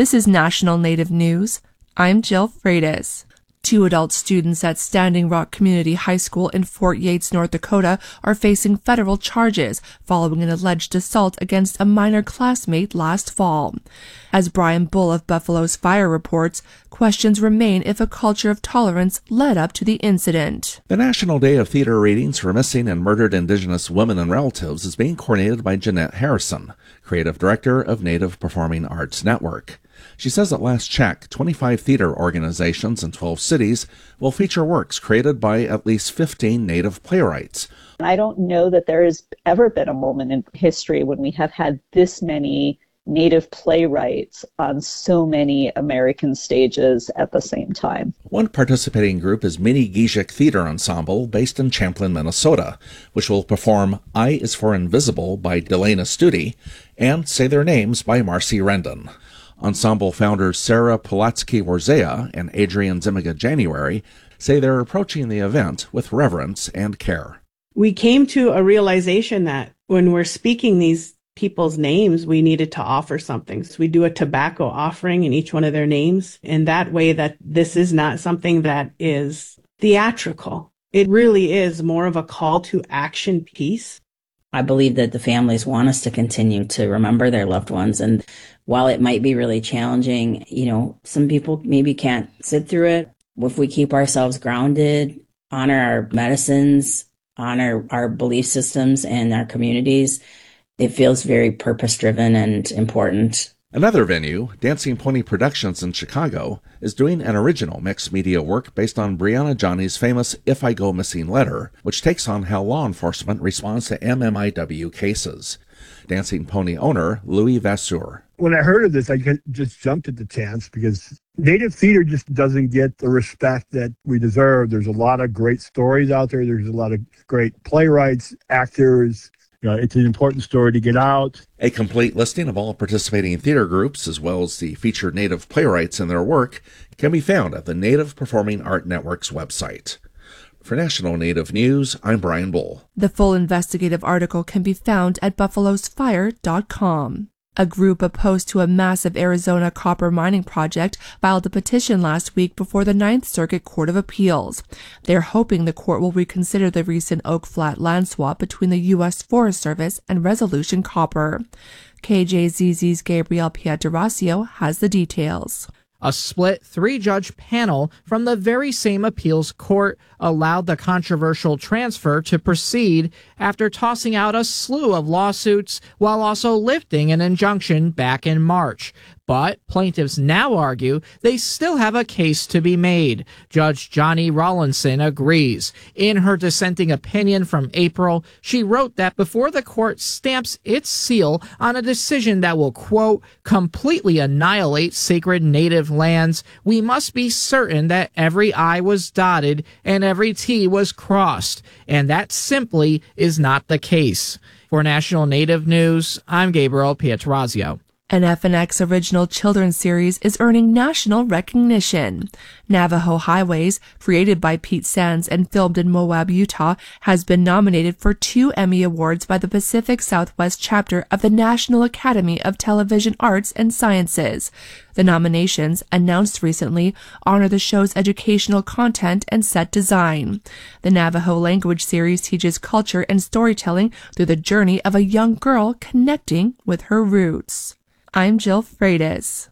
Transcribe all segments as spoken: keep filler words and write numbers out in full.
This is National Native News. I'm Jill Freitas. Two adult students at Standing Rock Community High School in Fort Yates, North Dakota, are facing federal charges following an alleged assault against a minor classmate last fall. As Brian Bull of Buffalo's Fire reports, questions remain if a culture of tolerance led up to the incident. The National Day of Theater Readings for Missing and Murdered Indigenous Women and Relatives is being coordinated by Jeanette Harrison, Creative Director of Native Performing Arts Network. She says at last check, twenty-five theater organizations in twelve cities will feature works created by at least fifteen Native playwrights. I don't know that there has ever been a moment in history when we have had this many Native playwrights on so many American stages at the same time. One participating group is Minigijik Theater Ensemble, based in Champlin, Minnesota, which will perform I is for Invisible by Delana Studi and Say Their Names by Marcy Rendon. Ensemble founders Sarah Polatsky-Warzea and Adrian Zimiga January say they're approaching the event with reverence and care. We came to a realization that when we're speaking these people's names, we needed to offer something. So we do a tobacco offering in each one of their names. In that way, that this is not something that is theatrical. It really is more of a call to action piece. I believe that the families want us to continue to remember their loved ones. And while it might be really challenging, you know, some people maybe can't sit through it. If we keep ourselves grounded, honor our medicines, honor our belief systems and our communities, it feels very purpose-driven and important. Another venue, Dancing Pony Productions in Chicago, is doing an original mixed media work based on Brianna Johnny's famous If I Go Missing letter, which takes on how law enforcement responds to M M I W cases. Dancing Pony owner Louis Vasseur. When I heard of this, I just jumped at the chance because Native theater just doesn't get the respect that we deserve. There's a lot of great stories out there. There's a lot of great playwrights, actors. You know, it's an important story to get out. A complete listing of all participating theater groups, as well as the featured Native playwrights and their work, can be found at the Native Performing Art Network's website. For National Native News, I'm Brian Bull. The full investigative article can be found at buffaloes fire dot com. A group opposed to a massive Arizona copper mining project filed a petition last week before the Ninth Circuit Court of Appeals. They're hoping the court will reconsider the recent Oak Flat land swap between the U S Forest Service and Resolution Copper. K J Z Z's Gabriel Pietrasio has the details. A split three-judge panel from the very same appeals court allowed the controversial transfer to proceed after tossing out a slew of lawsuits while also lifting an injunction back in March. But plaintiffs now argue they still have a case to be made. Judge Johnny Rawlinson agrees. In her dissenting opinion from April, she wrote that before the court stamps its seal on a decision that will, quote, completely annihilate sacred native lands, we must be certain that every I was dotted and every T was crossed. And that simply is not the case. For National Native News, I'm Gabriel Pietrasio. An F N X original children's series is earning national recognition. Navajo Highways, created by Pete Sands and filmed in Moab, Utah, has been nominated for two Emmy Awards by the Pacific Southwest chapter of the National Academy of Television Arts and Sciences. The nominations, announced recently, honor the show's educational content and set design. The Navajo language series teaches culture and storytelling through the journey of a young girl connecting with her roots. I'm Jill Freitas.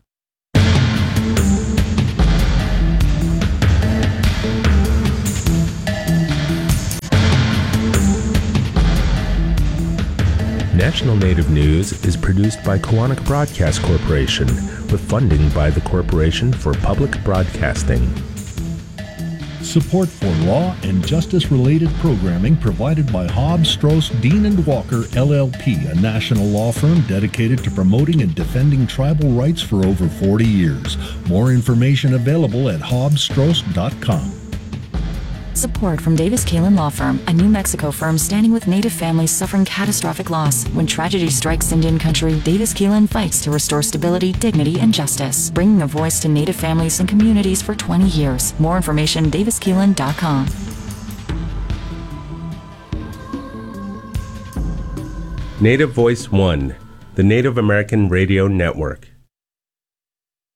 National Native News is produced by Koahnic Broadcast Corporation with funding by the Corporation for Public Broadcasting. Support for law and justice-related programming provided by Hobbs, Strauss, Dean and Walker, L L P, a national law firm dedicated to promoting and defending tribal rights for over forty years. More information available at hobbs strauss dot com. Support from Davis Kalin Law Firm, a New Mexico firm standing with Native families suffering catastrophic loss. When tragedy strikes Indian country, Davis Kalin fights to restore stability, dignity, and justice, bringing a voice to Native families and communities for twenty years. More information, davis kalin dot com. Native Voice One, the Native American Radio Network.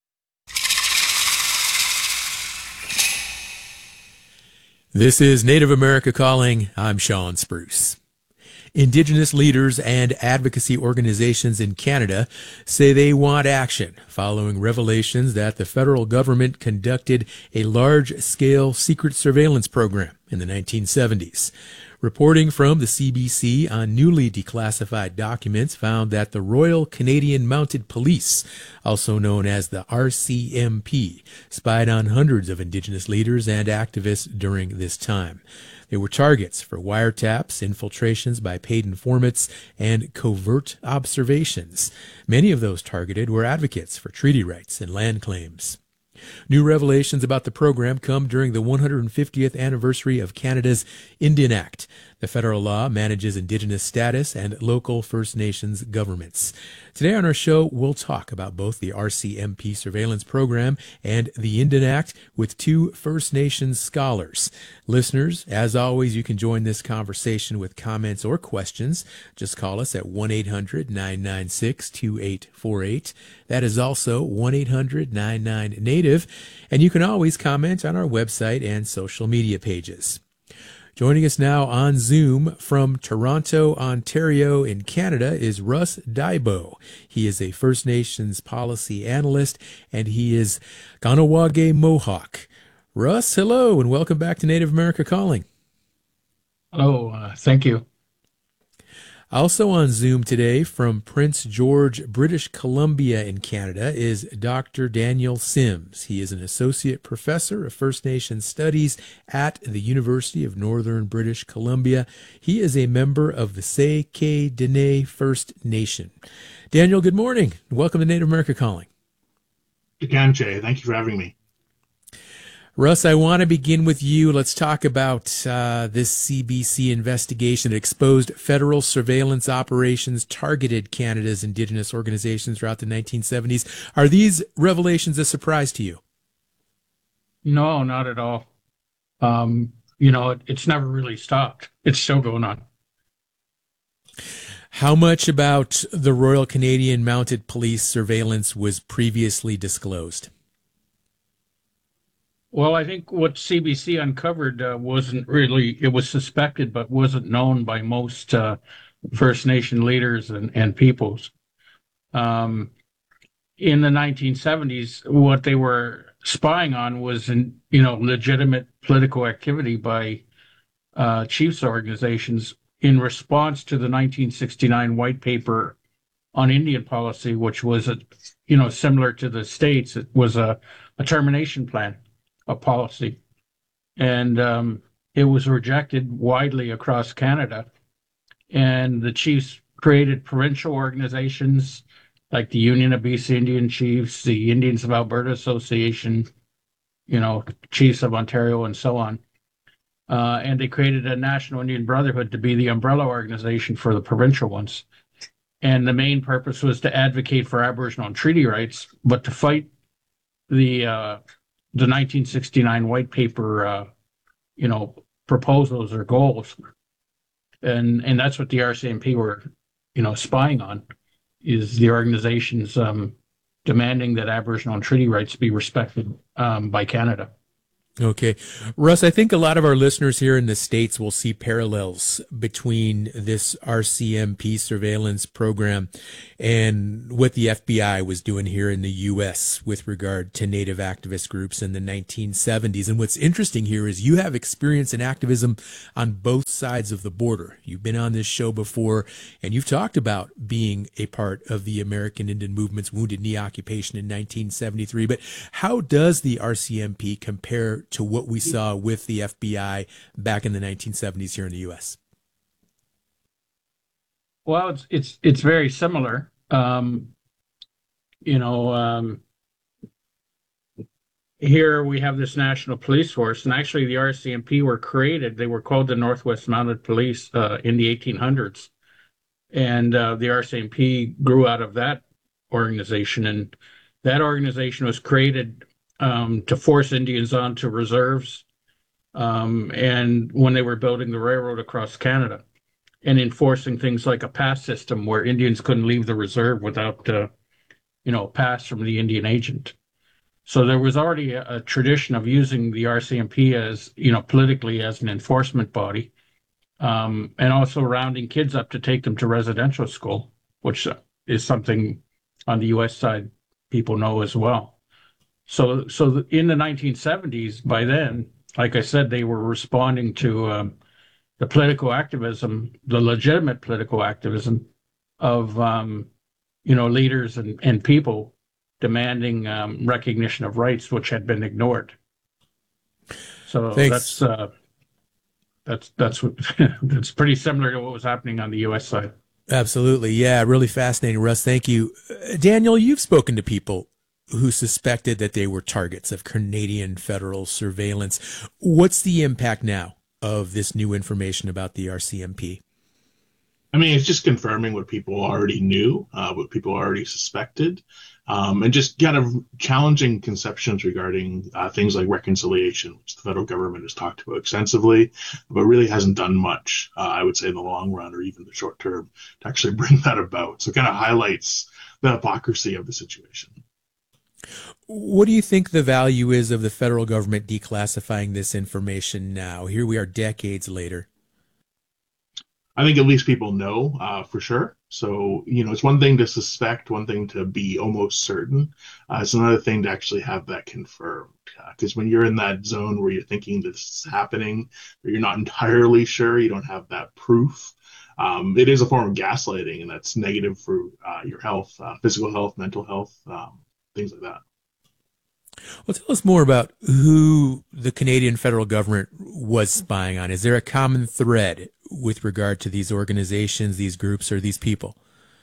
This is Native America Calling. I'm Sean Spruce. Indigenous leaders and advocacy organizations in Canada say they want action following revelations that the federal government conducted a large-scale secret surveillance program in the nineteen seventies. Reporting from the C B C on newly declassified documents found that the Royal Canadian Mounted Police, also known as the R C M P, spied on hundreds of Indigenous leaders and activists during this time. They were targets for wiretaps, infiltrations by paid informants, and covert observations. Many of those targeted were advocates for treaty rights and land claims. New revelations about the program come during the one hundred fiftieth anniversary of Canada's Indian Act. The federal law manages Indigenous status and local First Nations governments. Today on our show, we'll talk about both the R C M P surveillance program and the Indian Act with two First Nations scholars. Listeners, as always, you can join this conversation with comments or questions. Just call us at one eight hundred nine nine six two eight four eight. That is also one eight hundred nine nine native. And you can always comment on our website and social media pages. Joining us now on Zoom from Toronto, Ontario in Canada is Russ Daibo. He is a First Nations policy analyst, and he is Kahnawake Mohawk. Russ, hello, and welcome back to Native America Calling. Hello, uh, thank you. Also on Zoom today from Prince George, British Columbia in Canada is Doctor Daniel Sims. He is an associate professor of First Nations Studies at the University of Northern British Columbia. He is a member of the Tse Ke Dene First Nation. Daniel, good morning. Welcome to Native America Calling. Again, Jay, thank you for having me. Russ, I want to begin with you. Let's talk about uh, this C B C investigation that exposed federal surveillance operations targeted Canada's Indigenous organizations throughout the nineteen seventies. Are these revelations a surprise to you? No, not at all. Um, you know, it, it's never really stopped. It's still going on. How much about the Royal Canadian Mounted Police surveillance was previously disclosed? Well, I think what C B C uncovered uh, wasn't really, it was suspected, but wasn't known by most uh, First Nation leaders and, and peoples. Um, in the nineteen seventies, what they were spying on was, in, you know, legitimate political activity by uh, chiefs organizations in response to the nineteen sixty-nine white paper on Indian policy, which was, a, you know, similar to the States. It was a, a termination plan. A policy, and um, it was rejected widely across Canada. And the chiefs created provincial organizations like the Union of B C Indian Chiefs, the Indians of Alberta Association, you know, Chiefs of Ontario, and so on. Uh, and they created a National Indian Brotherhood to be the umbrella organization for the provincial ones. And the main purpose was to advocate for Aboriginal and treaty rights, but to fight the uh, the nineteen sixty-nine white paper, uh, you know, proposals or goals. And and that's what the R C M P were, you know, spying on, is the organizations um, demanding that Aboriginal and treaty rights be respected um, by Canada. Okay. Russ, I think a lot of our listeners here in the States will see parallels between this R C M P surveillance program and what the F B I was doing here in the U S with regard to Native activist groups in the nineteen seventies. And what's interesting here is you have experience in activism on both sides of the border. You've been on this show before, and you've talked about being a part of the American Indian Movement's Wounded Knee occupation in nineteen seventy-three. But how does the R C M P compare to what we saw with the F B I back in the nineteen seventies here in the U S? Well, it's it's it's very similar. Um, you know, um, here we have this national police force, and actually the R C M P were created. They were called the Northwest Mounted Police uh, in the eighteen hundreds, and uh, the R C M P grew out of that organization, and that organization was created um, to force Indians onto reserves, um, and when they were building the railroad across Canada, and enforcing things like a pass system where Indians couldn't leave the reserve without, uh, you know, a pass from the Indian agent. So there was already a, a tradition of using the R C M P as, you know, politically as an enforcement body, um, and also rounding kids up to take them to residential school, which is something on the U S side people know as well. So, so in the nineteen seventies, by then, like I said, they were responding to um, the political activism, the legitimate political activism of, um, you know, leaders and, and people demanding um, recognition of rights, which had been ignored. So Thanks. that's uh, that's that's what, that's pretty similar to what was happening on the U S side. Absolutely. Yeah, really fascinating, Russ. Thank you. Uh, Daniel, you've spoken to people who suspected that they were targets of Canadian federal surveillance. What's the impact now of this new information about the R C M P? I mean, it's just confirming what people already knew, uh, what people already suspected, um, and just kind of challenging conceptions regarding uh, things like reconciliation, which the federal government has talked about extensively, but really hasn't done much, uh, I would say, in the long run or even the short term to actually bring that about. So it kind of highlights the hypocrisy of the situation. What do you think the value is of the federal government declassifying this information now? Here we are decades later. I think at least people know uh, for sure. So, you know, it's one thing to suspect, one thing to be almost certain. Uh, it's another thing to actually have that confirmed. Because uh, when you're in that zone where you're thinking this is happening, or you're not entirely sure, you don't have that proof. Um, it is a form of gaslighting, and that's negative for uh, your health, uh, physical health, mental health, um, things like that. Well, tell us more about who the Canadian federal government was spying on. Is there a common thread with regard to these organizations, these groups, or these people?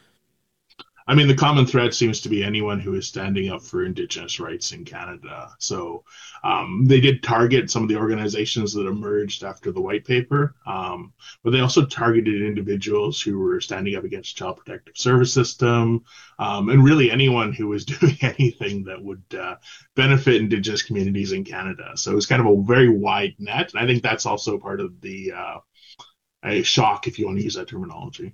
I mean, the common thread seems to be anyone who is standing up for Indigenous rights in Canada. So um, they did target some of the organizations that emerged after the white paper, um, but they also targeted individuals who were standing up against the Child Protective Service system, um, and really anyone who was doing anything that would uh, benefit Indigenous communities in Canada. So it was kind of a very wide net, and I think that's also part of the uh, a shock, if you want to use that terminology.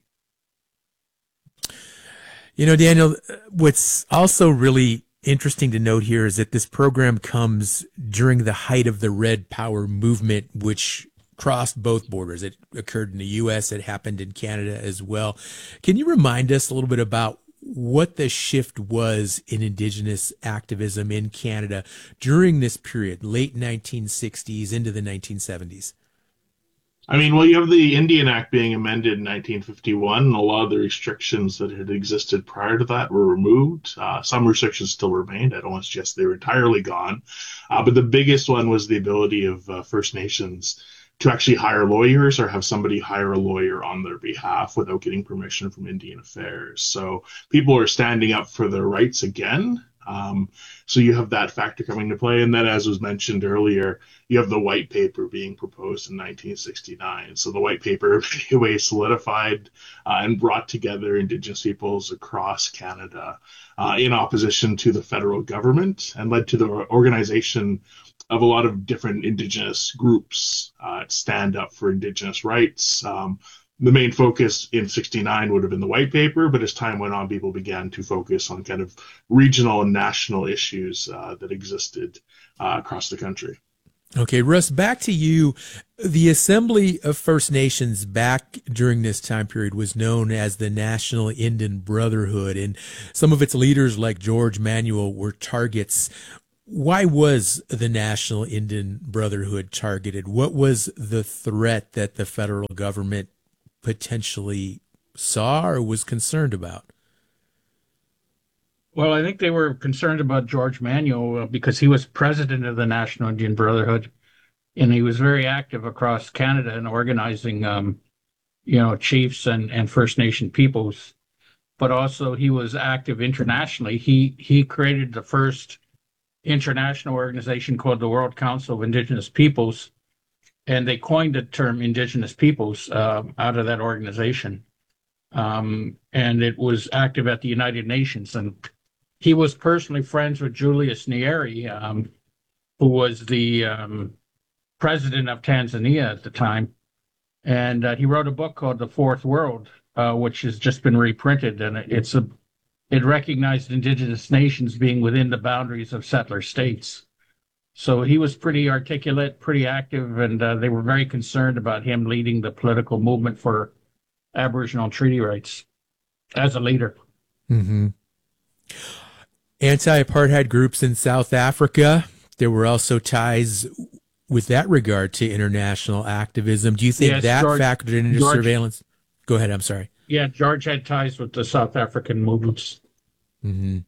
You know, Daniel, what's also really interesting to note here is that this program comes during the height of the Red Power movement, which crossed both borders. It occurred in the U S, it happened in Canada as well. Can you remind us a little bit about what the shift was in Indigenous activism in Canada during this period, late nineteen sixties into the nineteen seventies? I mean, well, you have the Indian Act being amended in nineteen fifty-one, and a lot of the restrictions that had existed prior to that were removed. Uh, some restrictions still remained. I don't want to suggest they were entirely gone. Uh, but the biggest one was the ability of uh, First Nations to actually hire lawyers or have somebody hire a lawyer on their behalf without getting permission from Indian Affairs. So people are standing up for their rights again. Um, so you have that factor coming into play. And then, as was mentioned earlier, you have the white paper being proposed in nineteen sixty-nine. So the white paper in a way solidified uh, and brought together Indigenous peoples across Canada uh, in opposition to the federal government, and led to the organization of a lot of different Indigenous groups uh, stand up for Indigenous rights. Um, The main focus in sixty-nine would have been the white paper, but as time went on, people began to focus on kind of regional and national issues uh, that existed uh, across the country. Okay, Russ, back to you. The Assembly of First Nations back during this time period was known as the National Indian Brotherhood, and some of its leaders like George Manuel were targets. Why was the National Indian Brotherhood targeted? What was the threat that the federal government potentially saw or was concerned about? Well, I think they were concerned about George Manuel uh, because he was president of the National Indian Brotherhood, and he was very active across Canada in organizing, um, you know, chiefs and, and First Nation peoples. But also he was active internationally. He he created the first international organization called the World Council of Indigenous Peoples, and they coined the term Indigenous peoples uh, out of that organization. Um, and it was active at the United Nations. And he was personally friends with Julius Nyerere, um, who was the um, president of Tanzania at the time. And uh, he wrote a book called The Fourth World, uh, which has just been reprinted. And it's a it recognized indigenous nations being within the boundaries of settler states. So he was pretty articulate, pretty active, and uh, they were very concerned about him leading the political movement for Aboriginal treaty rights as a leader. Mm-hmm. Anti-apartheid groups in South Africa, there were also ties with that regard to international activism. Do you think Yes, that George- factored into George- surveillance? Go ahead, I'm sorry. Yeah, George had ties with the South African movements. Mm-hmm.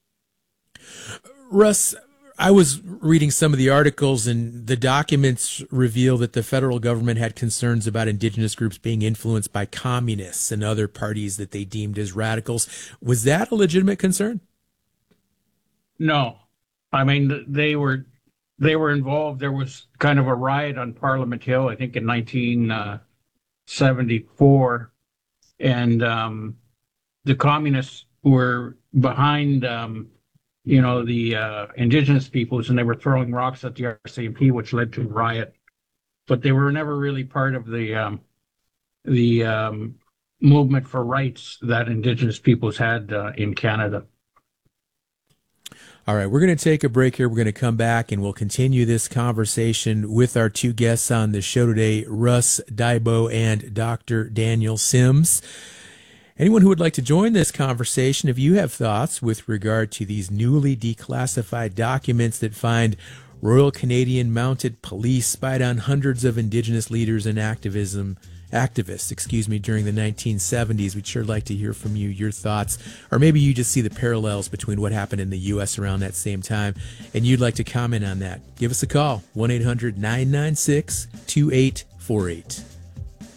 Russ, I was reading some of the articles, and the documents reveal that the federal government had concerns about indigenous groups being influenced by communists and other parties that they deemed as radicals. Was that a legitimate concern? No, I mean they were they were involved. There was kind of a riot on Parliament Hill, I think, in nineteen seventy-four, and um, the communists were behind, um, you know, the uh, indigenous peoples, and they were throwing rocks at the R C M P, which led to a riot. But they were never really part of the um, the um, movement for rights that indigenous peoples had uh, in Canada. All right, we're going to take a break here. We're going to come back and we'll continue this conversation with our two guests on the show today, Russ Daibo and Doctor Daniel Sims. Anyone who would like to join this conversation, if you have thoughts with regard to these newly declassified documents that find Royal Canadian Mounted Police spied on hundreds of Indigenous leaders and activism activists, excuse me, during the nineteen seventies. We'd sure like to hear from you, your thoughts, or maybe you just see the parallels between what happened in the U S around that same time, and you'd like to comment on that. Give us a call, one eight hundred nine nine six two eight four eight.